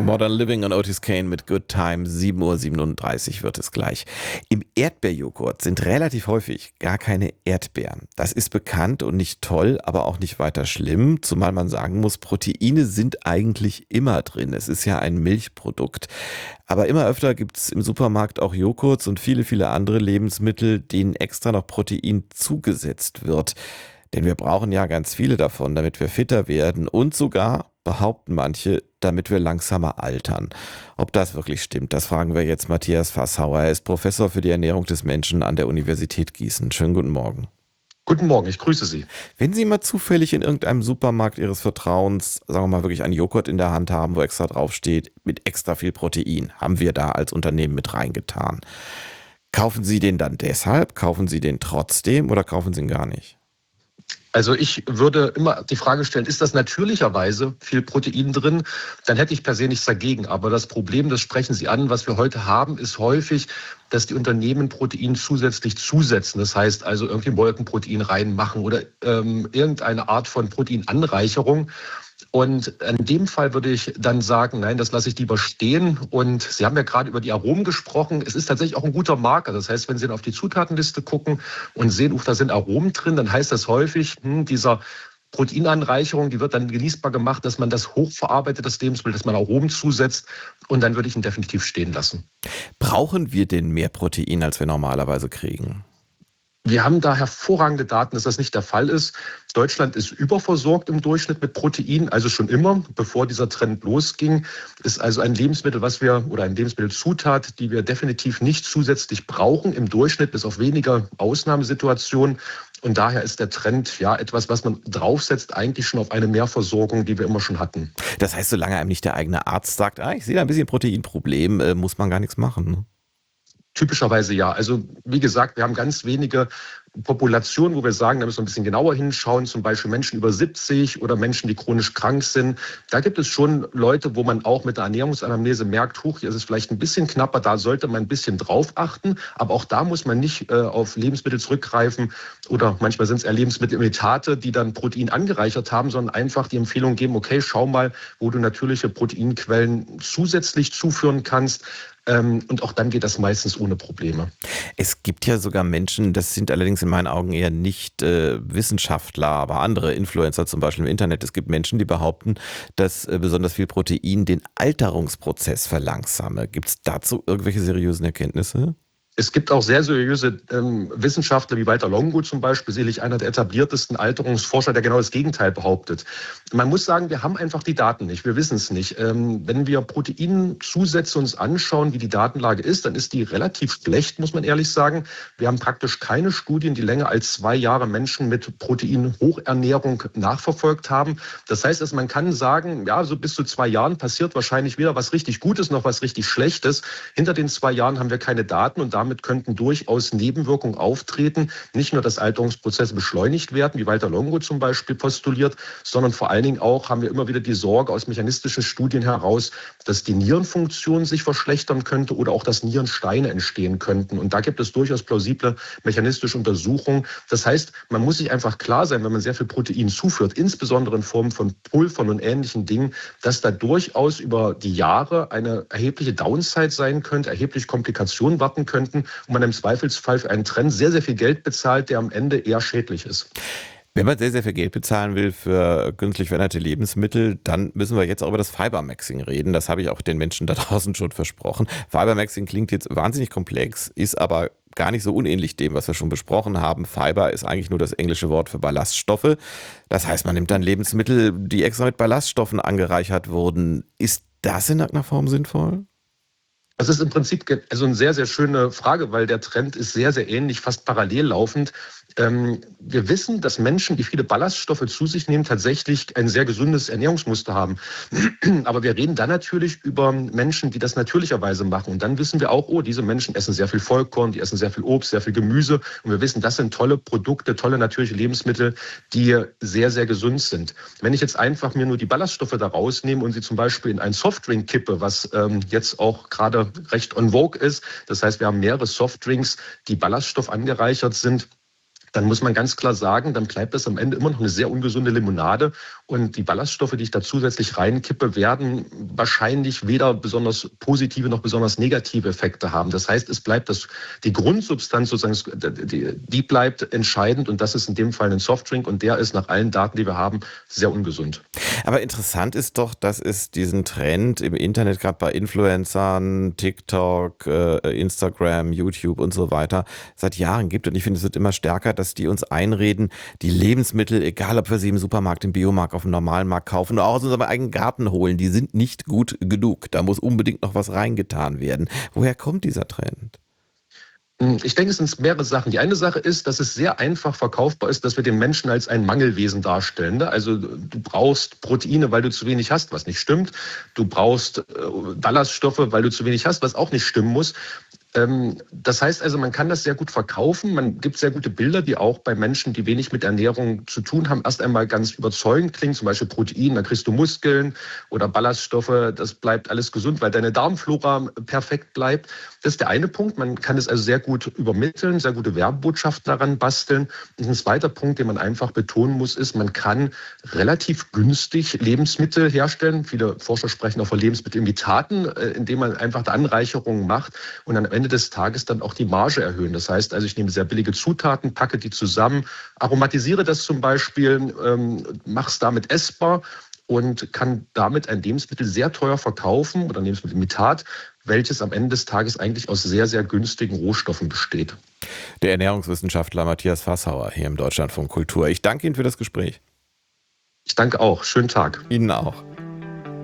Modern Living und Otis Kane mit Good Time, 7:37 Uhr wird es gleich. Im Erdbeerjoghurt sind relativ häufig gar keine Erdbeeren. Das ist bekannt und nicht toll, aber auch nicht weiter schlimm, zumal man sagen muss, Proteine sind eigentlich immer drin. Es ist ja ein Milchprodukt. Aber immer öfter gibt es im Supermarkt auch Joghurts und viele, viele andere Lebensmittel, denen extra noch Protein zugesetzt wird. Denn wir brauchen ja ganz viele davon, damit wir fitter werden und sogar, behaupten manche, damit wir langsamer altern. Ob das wirklich stimmt, das fragen wir jetzt Matthias Fasshauer. Er ist Professor für die Ernährung des Menschen an der Universität Gießen. Schönen guten Morgen. Guten Morgen, ich grüße Sie. Wenn Sie mal zufällig in irgendeinem Supermarkt Ihres Vertrauens, sagen wir mal, wirklich einen Joghurt in der Hand haben, wo extra draufsteht, mit extra viel Protein, haben wir da als Unternehmen mit reingetan. Kaufen Sie den dann deshalb? Kaufen Sie den trotzdem oder kaufen Sie ihn gar nicht? Also ich würde immer die Frage stellen, ist das natürlicherweise viel Protein drin? Dann hätte ich per se nichts dagegen. Aber das Problem, das sprechen Sie an, was wir heute haben, ist häufig, dass die Unternehmen Protein zusätzlich zusetzen. Das heißt also irgendwie Molkenprotein reinmachen oder irgendeine Art von Proteinanreicherung. Und in dem Fall würde ich dann sagen, nein, das lasse ich lieber stehen. Und Sie haben ja gerade über die Aromen gesprochen. Es ist tatsächlich auch ein guter Marker. Das heißt, wenn Sie dann auf die Zutatenliste gucken und sehen, da sind Aromen drin, dann heißt das häufig, dieser Proteinanreicherung, die wird dann genießbar gemacht, dass man das hochverarbeitet, das Lebensmittel, dass man Aromen zusetzt. Und dann würde ich ihn definitiv stehen lassen. Brauchen wir denn mehr Protein, als wir normalerweise kriegen? Wir haben da hervorragende Daten, dass das nicht der Fall ist. Deutschland ist überversorgt im Durchschnitt mit Protein, also schon immer, bevor dieser Trend losging. Ist also ein Lebensmittel, eine Lebensmittelzutat, die wir definitiv nicht zusätzlich brauchen, im Durchschnitt bis auf weniger Ausnahmesituationen. Und daher ist der Trend ja etwas, was man draufsetzt, eigentlich schon auf eine Mehrversorgung, die wir immer schon hatten. Das heißt, solange einem nicht der eigene Arzt sagt, ich sehe da ein bisschen Proteinproblem, muss man gar nichts machen, ne? Typischerweise ja. Also wie gesagt, wir haben ganz wenige Populationen, wo wir sagen, da müssen wir ein bisschen genauer hinschauen, zum Beispiel Menschen über 70 oder Menschen, die chronisch krank sind. Da gibt es schon Leute, wo man auch mit der Ernährungsanamnese merkt, hier ist es vielleicht ein bisschen knapper, da sollte man ein bisschen drauf achten. Aber auch da muss man nicht auf Lebensmittel zurückgreifen oder manchmal sind es eher Lebensmittelimitate, die dann Protein angereichert haben, sondern einfach die Empfehlung geben, okay, schau mal, wo du natürliche Proteinquellen zusätzlich zuführen kannst. Und auch dann geht das meistens ohne Probleme. Es gibt ja sogar Menschen, das sind allerdings in meinen Augen eher nicht Wissenschaftler, aber andere Influencer zum Beispiel im Internet. Es gibt Menschen, die behaupten, dass besonders viel Protein den Alterungsprozess verlangsame. Gibt es dazu irgendwelche seriösen Erkenntnisse? Es gibt auch sehr seriöse Wissenschaftler wie Walter Longo zum Beispiel, sicherlich einer der etabliertesten Alterungsforscher, der genau das Gegenteil behauptet. Man muss sagen, wir haben einfach die Daten nicht, wir wissen es nicht. Wenn wir Proteinzusätze uns anschauen, wie die Datenlage ist, dann ist die relativ schlecht, muss man ehrlich sagen. Wir haben praktisch keine Studien, die länger als 2 Jahre Menschen mit Proteinhochernährung nachverfolgt haben. Das heißt, dass man kann sagen, ja, so bis zu 2 Jahren passiert wahrscheinlich weder was richtig Gutes noch was richtig Schlechtes. Hinter den 2 Jahren haben wir keine Daten und damit könnten durchaus Nebenwirkungen auftreten. Nicht nur, dass Alterungsprozesse beschleunigt werden, wie Walter Longo zum Beispiel postuliert, sondern vor allen Dingen auch haben wir immer wieder die Sorge aus mechanistischen Studien heraus, dass die Nierenfunktion sich verschlechtern könnte oder auch, dass Nierensteine entstehen könnten. Und da gibt es durchaus plausible mechanistische Untersuchungen. Das heißt, man muss sich einfach klar sein, wenn man sehr viel Protein zuführt, insbesondere in Form von Pulvern und ähnlichen Dingen, dass da durchaus über die Jahre eine erhebliche Downside sein könnte, erhebliche Komplikationen warten könnten und man im Zweifelsfall für einen Trend sehr, sehr viel Geld bezahlt, der am Ende eher schädlich ist. Wenn man sehr, sehr viel Geld bezahlen will für künstlich veränderte Lebensmittel, dann müssen wir jetzt auch über das Fibermaxing reden. Das habe ich auch den Menschen da draußen schon versprochen. Fibermaxing klingt jetzt wahnsinnig komplex, ist aber gar nicht so unähnlich dem, was wir schon besprochen haben. Fiber ist eigentlich nur das englische Wort für Ballaststoffe. Das heißt, man nimmt dann Lebensmittel, die extra mit Ballaststoffen angereichert wurden. Ist das in irgendeiner Form sinnvoll? Das ist im Prinzip also eine sehr, sehr schöne Frage, weil der Trend ist sehr, sehr ähnlich, fast parallel laufend. Wir wissen, dass Menschen, die viele Ballaststoffe zu sich nehmen, tatsächlich ein sehr gesundes Ernährungsmuster haben. Aber wir reden dann natürlich über Menschen, die das natürlicherweise machen. Und dann wissen wir auch, diese Menschen essen sehr viel Vollkorn, die essen sehr viel Obst, sehr viel Gemüse. Und wir wissen, das sind tolle Produkte, tolle natürliche Lebensmittel, die sehr, sehr gesund sind. Wenn ich jetzt einfach mir nur die Ballaststoffe da rausnehme und sie zum Beispiel in einen Softdrink kippe, was jetzt auch gerade recht en vogue ist, das heißt, wir haben mehrere Softdrinks, die Ballaststoff angereichert sind, dann muss man ganz klar sagen, dann bleibt das am Ende immer noch eine sehr ungesunde Limonade. Und die Ballaststoffe, die ich da zusätzlich reinkippe, werden wahrscheinlich weder besonders positive noch besonders negative Effekte haben. Das heißt, es bleibt die Grundsubstanz sozusagen, die bleibt entscheidend und das ist in dem Fall ein Softdrink und der ist nach allen Daten, die wir haben, sehr ungesund. Aber interessant ist doch, dass es diesen Trend im Internet, gerade bei Influencern, TikTok, Instagram, YouTube und so weiter, seit Jahren gibt. Und ich finde, es wird immer stärker, dass die uns einreden, die Lebensmittel, egal ob wir sie im Supermarkt, im Biomarkt, auf dem normalen Markt kaufen oder auch aus unserem eigenen Garten holen, die sind nicht gut genug. Da muss unbedingt noch was reingetan werden. Woher kommt dieser Trend? Ich denke, es sind mehrere Sachen. Die eine Sache ist, dass es sehr einfach verkaufbar ist, dass wir den Menschen als ein Mangelwesen darstellen. Also du brauchst Proteine, weil du zu wenig hast, was nicht stimmt. Du brauchst Ballaststoffe, weil du zu wenig hast, was auch nicht stimmen muss. Das heißt also, man kann das sehr gut verkaufen. Man gibt sehr gute Bilder, die auch bei Menschen, die wenig mit Ernährung zu tun haben, erst einmal ganz überzeugend klingen. Zum Beispiel Protein, da kriegst du Muskeln oder Ballaststoffe. Das bleibt alles gesund, weil deine Darmflora perfekt bleibt. Das ist der eine Punkt. Man kann es also sehr gut übermitteln, sehr gute Werbebotschaften daran basteln. Und ein zweiter Punkt, den man einfach betonen muss, ist, man kann relativ günstig Lebensmittel herstellen. Viele Forscher sprechen auch von Lebensmittelimitaten, indem man einfach eine Anreicherung macht und am Ende des Tages dann auch die Marge erhöhen. Das heißt also, ich nehme sehr billige Zutaten, packe die zusammen, aromatisiere das zum Beispiel, mache es damit essbar und kann damit ein Lebensmittel sehr teuer verkaufen oder ein Lebensmittelimitat, welches am Ende des Tages eigentlich aus sehr, sehr günstigen Rohstoffen besteht. Der Ernährungswissenschaftler Matthias Fasshauer hier im Deutschlandfunk Kultur. Ich danke Ihnen für das Gespräch. Ich danke auch. Schönen Tag. Ihnen auch.